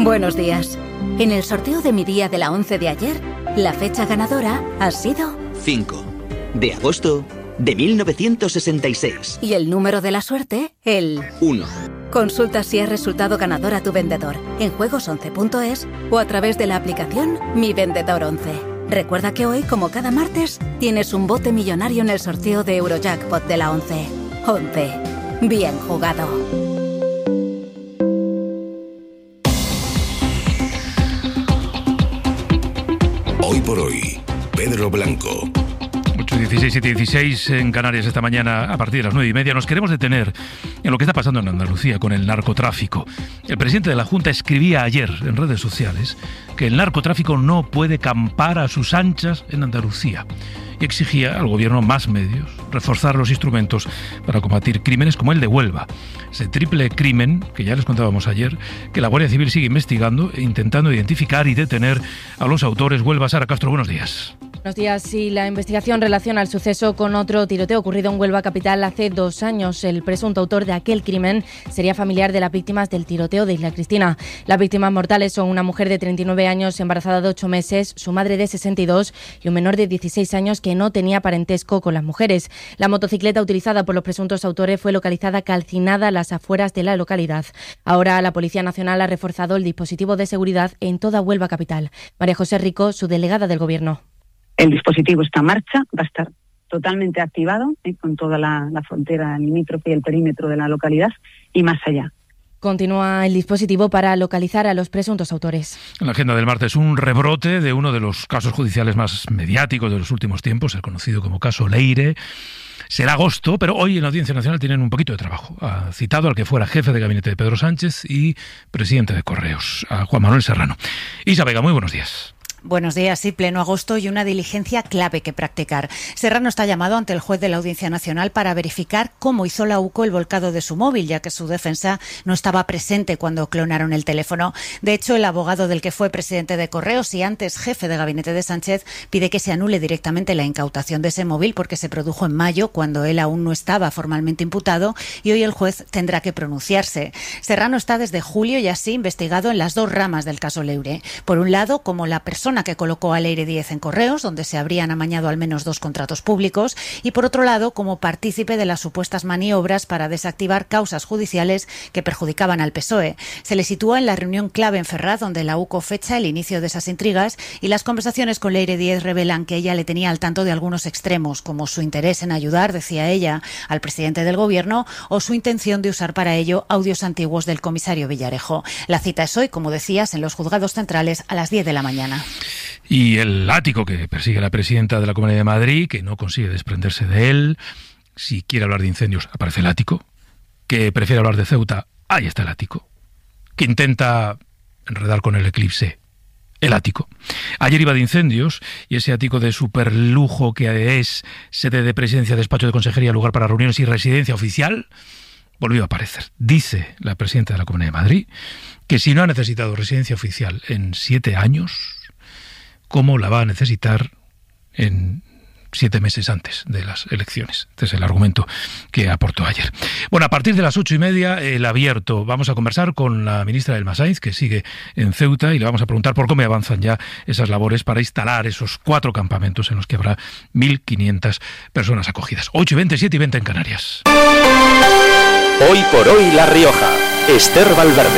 Buenos días. En el sorteo de mi día de la 11 de ayer, la fecha ganadora ha sido 5 de agosto de 1966. Y el número de la suerte, el 1. Consulta si has resultado ganador a tu vendedor en juegos11.es o a través de la aplicación Mi Vendedor 11. Recuerda que hoy, como cada martes, tienes un bote millonario en el sorteo de Eurojackpot de la 11. 11. Bien jugado. Hoy por hoy, Pedro Blanco. 8:16, 7:16 en Canarias esta mañana a partir de las 9:30. Nos queremos detener en lo que está pasando en Andalucía con el narcotráfico. El presidente de la Junta escribía ayer en redes sociales que el narcotráfico no puede campar a sus anchas en Andalucía y exigía al gobierno más medios, reforzar los instrumentos para combatir crímenes como el de Huelva. Ese triple crimen, que ya les contábamos ayer, que la Guardia Civil sigue investigando e intentando identificar y detener a los autores. Huelva, Sara Castro, buenos días. Buenos días. Sí, la investigación relaciona el suceso con otro tiroteo ocurrido en Huelva capital hace 2 años. El presunto autor de aquel crimen sería familiar de las víctimas del tiroteo de Isla Cristina. Las víctimas mortales son una mujer de 39 años, embarazada de 8 meses, su madre de 62 y un menor de 16 años que no tenía parentesco con las mujeres. La motocicleta utilizada por los presuntos autores fue localizada calcinada a las afueras de la localidad. Ahora la Policía Nacional ha reforzado el dispositivo de seguridad en toda Huelva capital. María José Rico, su delegada del Gobierno. El dispositivo está en marcha, va a estar totalmente activado con toda la frontera limítrofe y el perímetro de la localidad y más allá. Continúa el dispositivo para localizar a los presuntos autores. En la agenda del martes, un rebrote de uno de los casos judiciales más mediáticos de los últimos tiempos, el conocido como caso Leire. Será agosto, pero hoy en la Audiencia Nacional tienen un poquito de trabajo. Ha citado al que fuera jefe de gabinete de Pedro Sánchez y presidente de Correos, a Juan Manuel Serrano. Isa Vega, muy buenos días. Buenos días, sí, pleno agosto y una diligencia clave que practicar. Serrano está llamado ante el juez de la Audiencia Nacional para verificar cómo hizo la UCO el volcado de su móvil, ya que su defensa no estaba presente cuando clonaron el teléfono. De hecho, el abogado del que fue presidente de Correos y antes jefe de gabinete de Sánchez pide que se anule directamente la incautación de ese móvil porque se produjo en mayo, cuando él aún no estaba formalmente imputado, y hoy el juez tendrá que pronunciarse. Serrano está desde julio y así investigado en las 2 ramas del caso Leire. Por un lado, como la persona que colocó a Leire 10 en Correos, donde se habrían amañado al menos 2 contratos públicos, y por otro lado, como partícipe de las supuestas maniobras para desactivar causas judiciales que perjudicaban al PSOE. Se le sitúa en la reunión clave en Ferraz, donde la UCO fecha el inicio de esas intrigas, y las conversaciones con Leire 10 revelan que ella le tenía al tanto de algunos extremos, como su interés en ayudar, decía ella, al presidente del gobierno, o su intención de usar para ello audios antiguos del comisario Villarejo. La cita es hoy, como decías, en los juzgados centrales a las 10 de la mañana. Y el látigo que persigue la presidenta de la Comunidad de Madrid, que no consigue desprenderse de él. Si quiere hablar de incendios, aparece el ático. Que prefiere hablar de Ceuta, ahí está el ático. Que intenta enredar con el eclipse, el ático. Ayer iba de incendios y ese ático de superlujo que es sede de presidencia, despacho de consejería, lugar para reuniones y residencia oficial, volvió a aparecer. Dice la presidenta de la Comunidad de Madrid que si no ha necesitado residencia oficial en 7 años, ¿cómo la va a necesitar en 7 meses antes de las elecciones? Este es el argumento que aportó ayer. Bueno, a partir de las 8:30, el abierto. Vamos a conversar con la ministra Elma Sainz, que sigue en Ceuta, y le vamos a preguntar por cómo avanzan ya esas labores para instalar esos 4 campamentos en los que habrá 1.500 personas acogidas. 8:20, 7:20 en Canarias. Hoy por hoy La Rioja. Esther Valverde.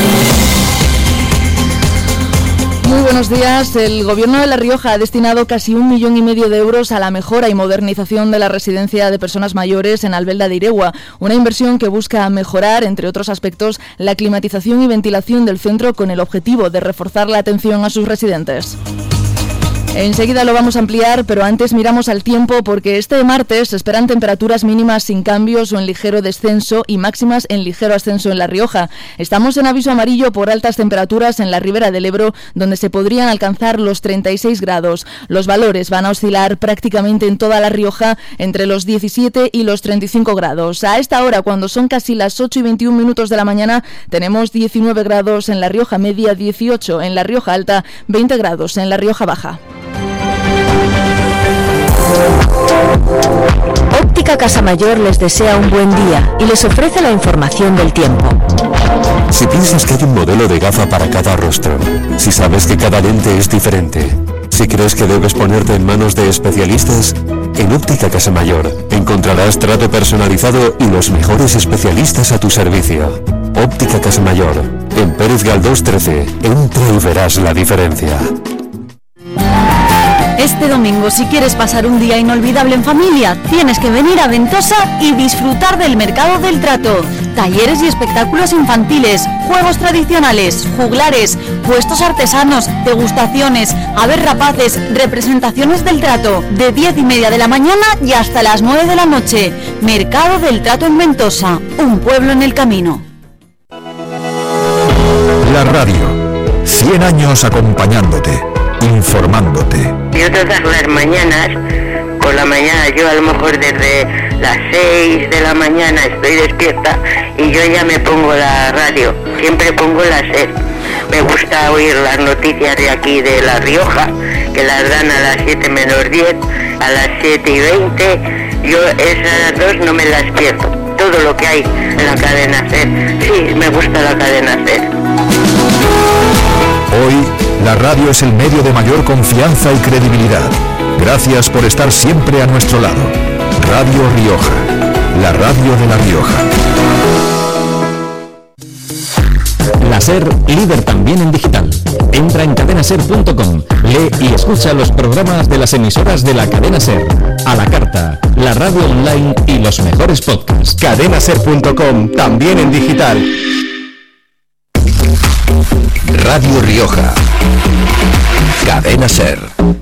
Muy buenos días. El Gobierno de La Rioja ha destinado casi 1,5 millones de euros a la mejora y modernización de la residencia de personas mayores en Albelda de Iregua, una inversión que busca mejorar, entre otros aspectos, la climatización y ventilación del centro con el objetivo de reforzar la atención a sus residentes. Enseguida lo vamos a ampliar, pero antes miramos al tiempo porque este martes se esperan temperaturas mínimas sin cambios o en ligero descenso y máximas en ligero ascenso en La Rioja. Estamos en aviso amarillo por altas temperaturas en la Ribera del Ebro, donde se podrían alcanzar los 36 grados. Los valores van a oscilar prácticamente en toda La Rioja entre los 17 y los 35 grados. A esta hora, cuando son casi las 8:21 de la mañana, tenemos 19 grados en La Rioja Media, 18 en La Rioja Alta, 20 grados en La Rioja Baja. Óptica Casa Mayor les desea un buen día y les ofrece la información del tiempo. Si piensas que hay un modelo de gafa para cada rostro, si sabes que cada lente es diferente, si crees que debes ponerte en manos de especialistas, en Óptica Casa Mayor encontrarás trato personalizado y los mejores especialistas a tu servicio. Óptica Casa Mayor, en Pérez Galdós 13, entra y verás la diferencia. Este domingo, si quieres pasar un día inolvidable en familia, tienes que venir a Ventosa y disfrutar del Mercado del Trato. Talleres y espectáculos infantiles, juegos tradicionales, juglares, puestos artesanos, degustaciones, aves rapaces, representaciones del trato, de 10:30 de la mañana y hasta las 9 de la noche. Mercado del Trato en Ventosa, un pueblo en el camino. La radio, 100 años acompañándote, informándote. Yo todas las mañanas, por la mañana, yo a lo mejor desde las 6 de la mañana estoy despierta y yo ya me pongo la radio, siempre pongo la SER. Me gusta oír las noticias de aquí de La Rioja, que las dan a las 7 menos 10, a las 7:20, yo esas dos no me las pierdo. Todo lo que hay en la cadena SER, sí, me gusta la cadena SER. Hoy, la radio es el medio de mayor confianza y credibilidad. Gracias por estar siempre a nuestro lado. Radio Rioja, la radio de La Rioja. La SER, líder también en digital. Entra en cadenaser.com, lee y escucha los programas de las emisoras de la cadena SER, a la carta, la radio online y los mejores podcasts. Cadenaser.com, también en digital. Radio Rioja. Cadena SER.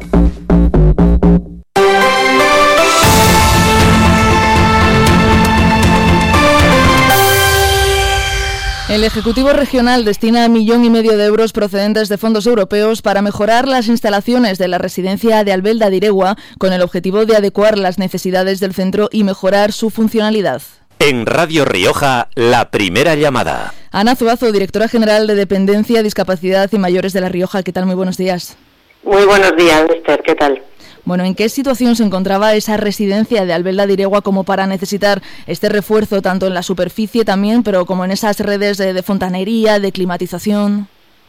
El Ejecutivo Regional destina 1,5 millones de euros procedentes de fondos europeos para mejorar las instalaciones de la residencia de Albelda de Iregua, con el objetivo de adecuar las necesidades del centro y mejorar su funcionalidad. En Radio Rioja, la primera llamada. Ana Zuazo, directora general de Dependencia, Discapacidad y Mayores de La Rioja. ¿Qué tal? Muy buenos días. Muy buenos días, Esther. ¿Qué tal? Bueno, ¿en qué situación se encontraba esa residencia de Albelda de Iregua como para necesitar este refuerzo tanto en la superficie también, pero como en esas redes de fontanería, de climatización?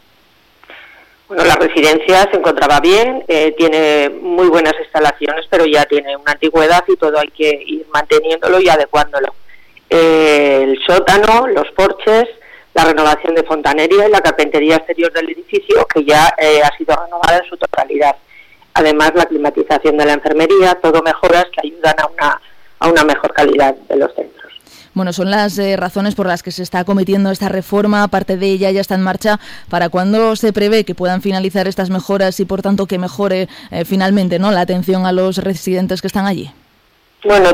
Bueno, la residencia se encontraba bien, tiene muy buenas instalaciones, pero ya tiene una antigüedad y todo hay que ir manteniéndolo y adecuándolo. El sótano, los porches, la renovación de fontanería y la carpintería exterior del edificio, que ya ha sido renovada en su totalidad. Además, la climatización de la enfermería, todo mejoras que ayudan a una mejor calidad de los centros. Bueno, son las razones por las que se está acometiendo esta reforma. Parte de ella ya está en marcha. ¿Para cuándo se prevé que puedan finalizar estas mejoras y, por tanto, que mejore finalmente, ¿no?, la atención a los residentes que están allí? Bueno,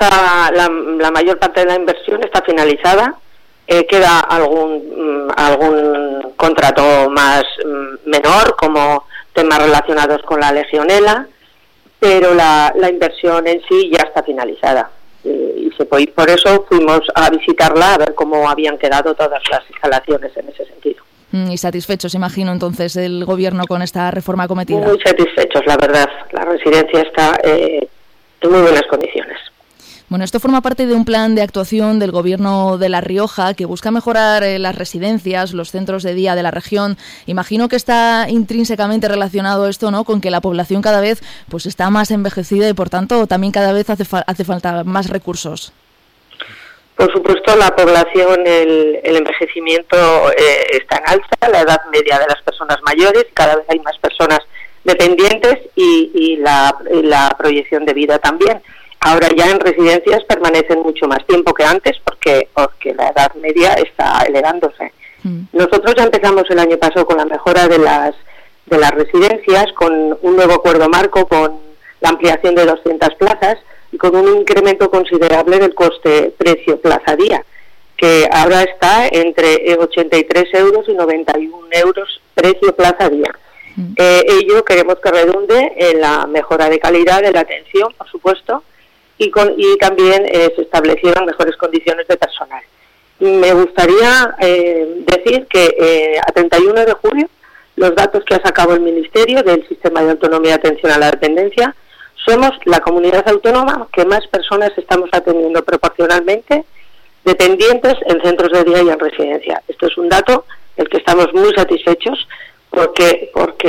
la mayor parte de la inversión está finalizada. Queda algún contrato más menor, como temas relacionados con la legionela, pero la inversión en sí ya está finalizada. Y por eso fuimos a visitarla a ver cómo habían quedado todas las instalaciones en ese sentido. Y satisfechos, imagino, entonces, el Gobierno con esta reforma acometida. Muy satisfechos, la verdad. La residencia está en muy buenas condiciones. Bueno, esto forma parte de un plan de actuación del Gobierno de La Rioja que busca mejorar las residencias, los centros de día de la región. Imagino que está intrínsecamente relacionado esto, ¿no?, con que la población cada vez pues está más envejecida y, por tanto, también cada vez hace falta más recursos. Por supuesto, la población, el envejecimiento está en alza, la edad media de las personas mayores, cada vez hay más personas dependientes y la proyección de vida también. Ahora ya en residencias permanecen mucho más tiempo que antes porque la edad media está elevándose. Nosotros ya empezamos el año pasado con la mejora de las residencias, con un nuevo acuerdo marco, con la ampliación de 200 plazas y con un incremento considerable del coste precio plaza día, que ahora está entre 83 euros y 91 euros precio plaza día. Ello queremos que redunde en la mejora de calidad de la atención, por supuesto, y también se establecieron mejores condiciones de personal. Me gustaría decir que a 31 de julio los datos que ha sacado el Ministerio del Sistema de Autonomía de Atención a la Dependencia Somos la comunidad autónoma que más personas estamos atendiendo proporcionalmente, dependientes en centros de día y en residencia. Esto es un dato del que estamos muy satisfechos porque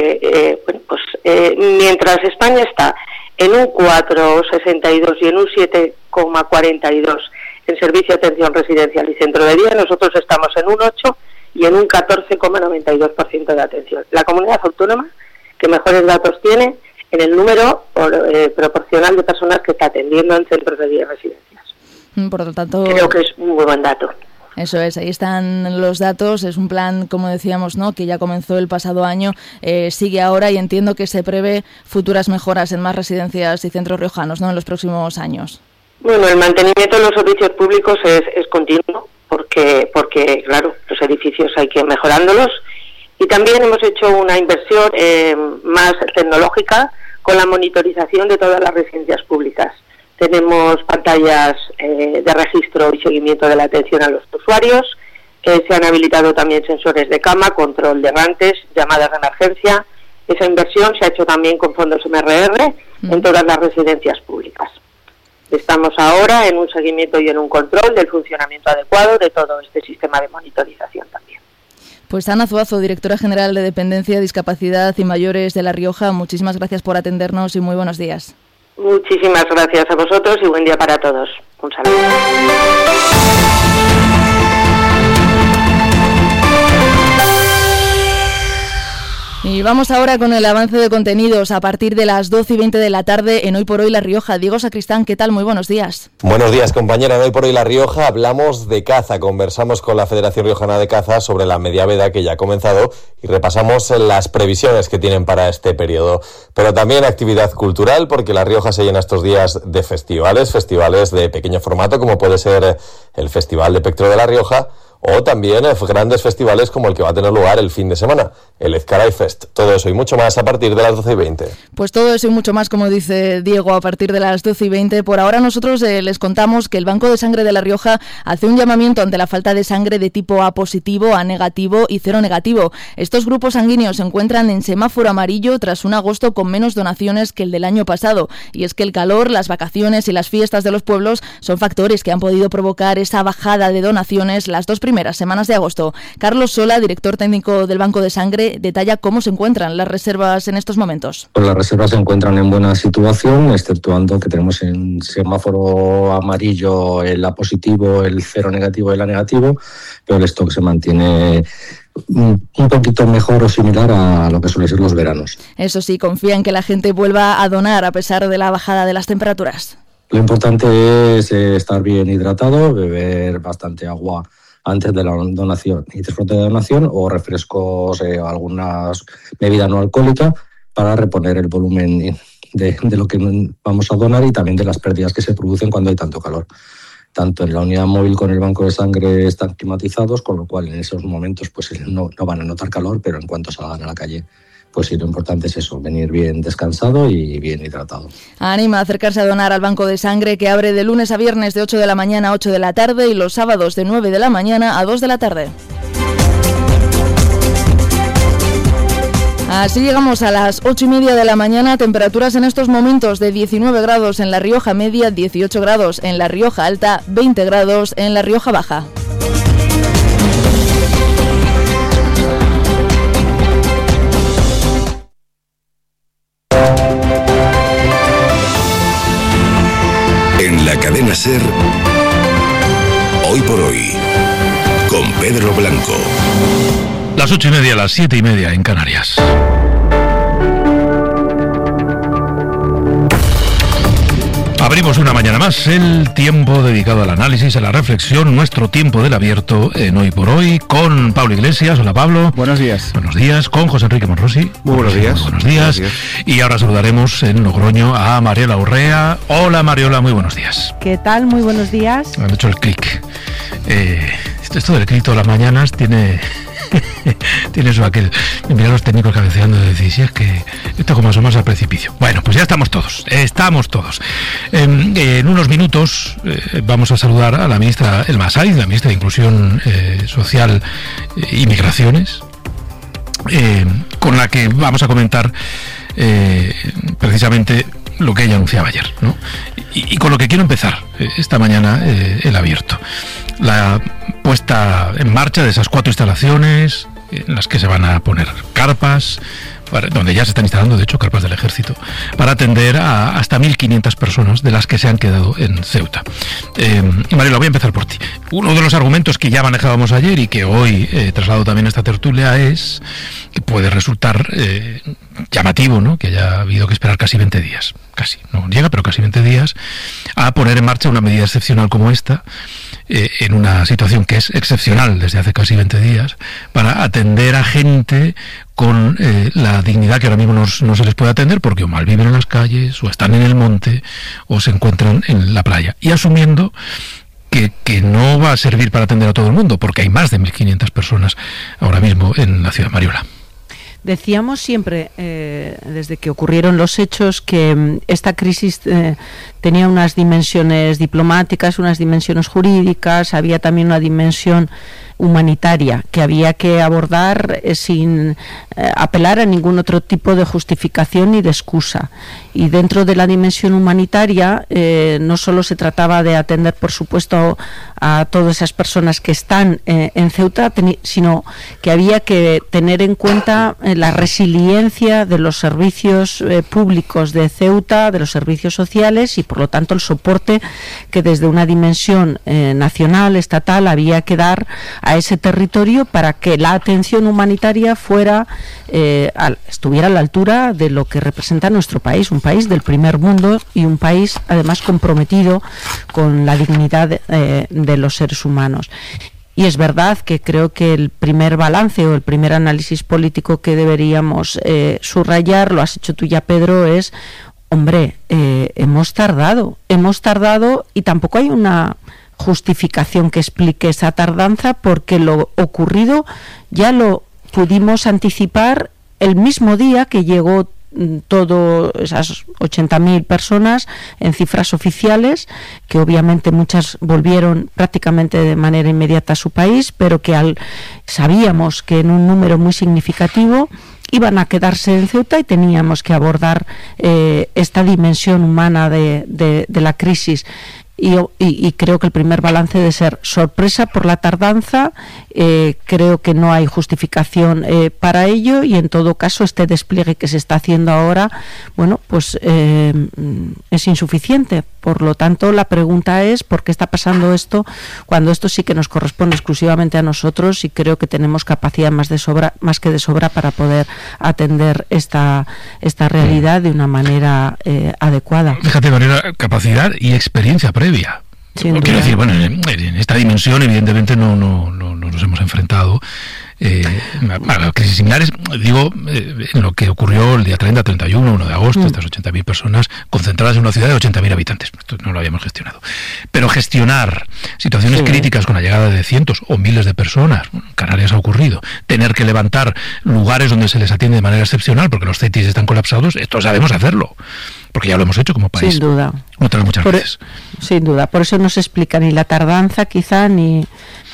mientras España está en un 4,62 y en un 7,42 en servicio de atención residencial y centro de día, nosotros estamos en un 8 y en un 14,92% de atención. La comunidad autónoma que mejores datos tiene en el número proporcional de personas que está atendiendo en centros de día y residencias. Por lo tanto, creo que es un muy buen dato. Eso es, ahí están los datos. Es un plan, como decíamos, ¿no?, que ya comenzó el pasado año, sigue ahora, y entiendo que se prevé futuras mejoras en más residencias y centros riojanos, ¿no?, en los próximos años. Bueno, el mantenimiento de los servicios públicos es continuo, porque claro, los edificios hay que ir mejorándolos, y también hemos hecho una inversión más tecnológica con la monitorización de todas las residencias públicas. Tenemos pantallas de registro y seguimiento de la atención a los usuarios, se han habilitado también sensores de cama, control de errantes, llamadas de emergencia. Esa inversión se ha hecho también con fondos MRR en todas las residencias públicas. Estamos ahora en un seguimiento y en un control del funcionamiento adecuado de todo este sistema de monitorización también. Pues Ana Zuazo, directora general de Dependencia, Discapacidad y Mayores de La Rioja, muchísimas gracias por atendernos y muy buenos días. Muchísimas gracias a vosotros y buen día para todos. Un saludo. Y vamos ahora con el avance de contenidos a partir de las 12:20 de la tarde en Hoy por Hoy La Rioja. Diego Sacristán, ¿qué tal? Muy buenos días. Buenos días, compañera. En Hoy por Hoy La Rioja hablamos de caza. Conversamos con la Federación Riojana de Caza sobre la media veda que ya ha comenzado y repasamos las previsiones que tienen para este periodo. Pero también actividad cultural, porque La Rioja se llena estos días de festivales de pequeño formato, como puede ser el Festival de Pectro de La Rioja, o también grandes festivales como el que va a tener lugar el fin de semana, el Ezcaray Fest. Todo eso y mucho más a partir de las 12:20. Pues todo eso y mucho más, como dice Diego, a partir de las 12:20. Por ahora nosotros les contamos que el Banco de Sangre de La Rioja hace un llamamiento ante la falta de sangre de tipo A positivo, A negativo y cero negativo. Estos grupos sanguíneos se encuentran en semáforo amarillo tras un agosto con menos donaciones que el del año pasado. Y es que el calor, las vacaciones y las fiestas de los pueblos son factores que han podido provocar esa bajada de donaciones las dos primeras semanas de agosto. Carlos Sola, director técnico del Banco de Sangre, detalla cómo se encuentran las reservas en estos momentos. Pues las reservas se encuentran en buena situación, exceptuando que tenemos en semáforo amarillo el A positivo, el cero negativo y el A negativo, pero el stock se mantiene un poquito mejor o similar a lo que suelen ser los veranos. Eso sí, confía en que la gente vuelva a donar a pesar de la bajada de las temperaturas. Lo importante es estar bien hidratado, beber bastante agua antes de la donación y después de la donación, o refrescos o alguna bebida no alcohólica para reponer el volumen de lo que vamos a donar y también de las pérdidas que se producen cuando hay tanto calor. Tanto en la unidad móvil con el banco de sangre están climatizados, con lo cual en esos momentos pues no van a notar calor, pero en cuanto salgan a la calle, pues sí, lo importante es eso, venir bien descansado y bien hidratado. Anima a acercarse a donar al Banco de Sangre, que abre de lunes a viernes de 8 de la mañana a 8 de la tarde y los sábados de 9 de la mañana a 2 de la tarde. Así llegamos a las 8:30 de la mañana, temperaturas en estos momentos de 19 grados en La Rioja Media, 18 grados en La Rioja Alta, 20 grados en La Rioja Baja. En la cadena SER, Hoy por Hoy, con Pedro Blanco. Las 8:30, las 7:30 en Canarias. Abrimos una mañana más el tiempo dedicado al análisis, a la reflexión, nuestro tiempo del abierto en Hoy por Hoy, con Pablo Iglesias. Hola, Pablo. Buenos días. Buenos días. Con José Enrique Monrosi. Muy buenos días. Muy buenos días. Y ahora saludaremos en Logroño a Mariola Urrea. Hola, Mariola, muy buenos días. ¿Qué tal? Muy buenos días. Han hecho el clic. Esto del clic todas las mañanas tiene eso aquel. Mira los técnicos cabeceando de decir, si es que esto como asomos al precipicio. Bueno, pues ya estamos todos. En unos minutos vamos a saludar a la ministra Elma Saiz, la ministra de Inclusión Social y Migraciones, con la que vamos a comentar precisamente lo que ella anunciaba ayer, ¿no? Y con lo que quiero empezar esta mañana el abierto. La puesta en marcha de esas 4 instalaciones en las que se van a poner carpas, donde ya se están instalando, de hecho, carpas del ejército, para atender a hasta 1.500 personas de las que se han quedado en Ceuta. Mariela, voy a empezar por ti. Uno de los argumentos que ya manejábamos ayer y que hoy traslado también a esta tertulia es que puede resultar llamativo, ¿no?, que haya habido que esperar casi 20 días, casi, no llega, pero casi 20 días, a poner en marcha una medida excepcional como esta, en una situación que es excepcional desde hace casi 20 días, para atender a gente con la dignidad que ahora mismo no se les puede atender, porque o mal viven en las calles, o están en el monte, o se encuentran en la playa, y asumiendo que no va a servir para atender a todo el mundo, porque hay más de 1.500 personas ahora mismo en la ciudad. Mariola. Decíamos siempre, desde que ocurrieron los hechos, que esta crisis tenía unas dimensiones diplomáticas, unas dimensiones jurídicas, había también una dimensión humanitaria que había que abordar sin apelar a ningún otro tipo de justificación ni de excusa. Y dentro de la dimensión humanitaria no solo se trataba de atender, por supuesto, a todas esas personas que están en Ceuta, sino que había que tener en cuenta la resiliencia de los servicios públicos de Ceuta, de los servicios sociales, y por lo tanto el soporte que desde una dimensión nacional, estatal, había que dar a ese territorio para que la atención humanitaria estuviera a la altura de lo que representa nuestro país, un país del primer mundo y un país además comprometido con la dignidad de los seres humanos. Y es verdad que creo que el primer balance o el primer análisis político que deberíamos subrayar, lo has hecho tú ya, Pedro, es, hombre, hemos tardado y tampoco hay una justificación que explique esa tardanza, porque lo ocurrido ya lo pudimos anticipar el mismo día que llegó todas esas 80.000 personas en cifras oficiales, que obviamente muchas volvieron prácticamente de manera inmediata a su país, pero que sabíamos que en un número muy significativo iban a quedarse en Ceuta, y teníamos que abordar esta dimensión humana de la crisis. Y creo que el primer balance debe ser sorpresa por la tardanza. Creo que no hay justificación para ello, y en todo caso este despliegue que se está haciendo ahora, bueno, pues es insuficiente. Por lo tanto, la pregunta es ¿por qué está pasando esto cuando esto sí que nos corresponde exclusivamente a nosotros? Y creo que tenemos capacidad más que de sobra para poder atender esta realidad de una manera adecuada. Fíjate, Mariela, capacidad y experiencia previa. Quiero decir, bueno, en esta dimensión evidentemente no nos hemos enfrentado a crisis similares, digo, en lo que ocurrió el día 30, 31, 1 de agosto, estas 80.000 personas concentradas en una ciudad de 80.000 habitantes. Esto no lo habíamos gestionado. Pero gestionar situaciones críticas con la llegada de cientos o miles de personas, en Canarias ha ocurrido, tener que levantar lugares donde se les atiende de manera excepcional porque los CETIs están colapsados, esto sabemos hacerlo, porque ya lo hemos hecho como país. Sin duda. Otras muchas veces. Sin duda. Por eso no se explica ni la tardanza, quizá, ni...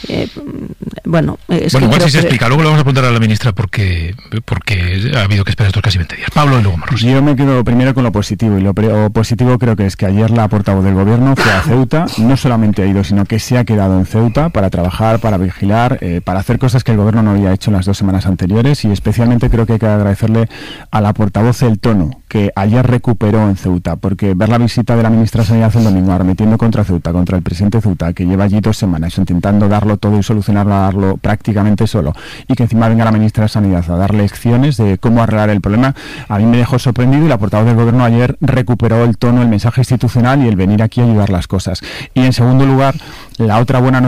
igual sí se explica. Luego le vamos a preguntar a la ministra por qué ha habido que esperar estos casi 20 días. Pablo y luego Marros. Yo me quedo primero con lo positivo, y lo positivo creo que es que ayer la portavoz del gobierno fue a Ceuta, no solamente ha ido, sino que se ha quedado en Ceuta para trabajar, para vigilar, para hacer cosas que el gobierno no había hecho en las 2 semanas anteriores, y especialmente creo que hay que agradecerle a la portavoz el tono que ayer recuperó en Ceuta, porque ver la visita de la ministra de Sanidad el domingo arremetiendo contra Ceuta, contra el presidente de Ceuta, que lleva allí 2 semanas intentando darlo todo y solucionarlo, darlo prácticamente solo, y que encima venga la ministra de Sanidad a dar lecciones de cómo arreglar el problema, a mí me dejó sorprendido, y la portavoz del gobierno ayer recuperó el tono, el mensaje institucional y el venir aquí a ayudar las cosas. Y en segundo lugar, la otra buena noticia